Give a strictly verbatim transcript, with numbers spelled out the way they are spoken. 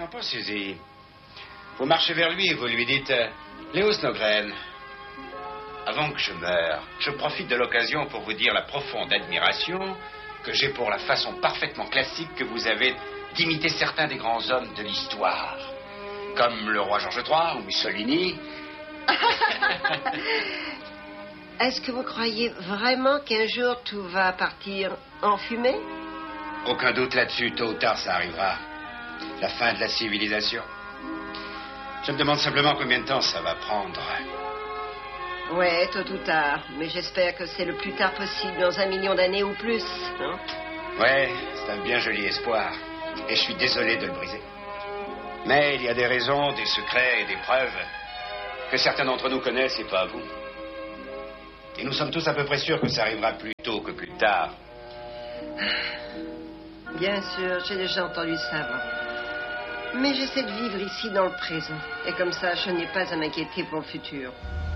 absolument pas, Suzy. Vous marchez vers lui et vous lui dites... euh, Léo Snogren, avant que je meure, je profite de l'occasion pour vous dire la profonde admiration que j'ai pour la façon parfaitement classique que vous avez d'imiter certains des grands hommes de l'histoire. Comme le roi George trois ou Mussolini. Est-ce que vous croyez vraiment qu'un jour tout va partir en fumée? Aucun doute là-dessus, tôt ou tard ça arrivera. La fin de la civilisation. Je me demande simplement combien de temps ça va prendre. Ouais, tôt ou tard. Mais j'espère que c'est le plus tard possible, dans un million d'années ou plus. Hein? Ouais, c'est un bien joli espoir. Et je suis désolé de le briser. Mais il y a des raisons, des secrets et des preuves que certains d'entre nous connaissent et pas vous. Et nous sommes tous à peu près sûrs que ça arrivera plus tôt que plus tard. Bien sûr, j'ai déjà entendu ça avant. Mais j'essaie de vivre ici dans le présent. Et comme ça, je n'ai pas à m'inquiéter pour le futur.